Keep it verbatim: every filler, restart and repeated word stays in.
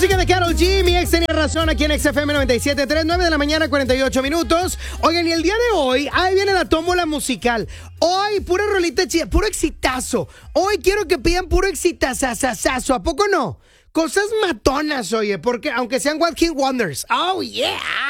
música de Karol G, mi ex tenía razón aquí en X F M noventa y siete punto tres, nueve de la mañana, cuarenta y ocho minutos. Oigan, y el día de hoy, ahí viene la tómbola musical. Hoy, pura rolita chida, puro exitazo. Hoy quiero que pidan puro exitazazazazo, ¿a poco no? Cosas matonas, oye, porque aunque sean One Hit Wonders. Oh, yeah.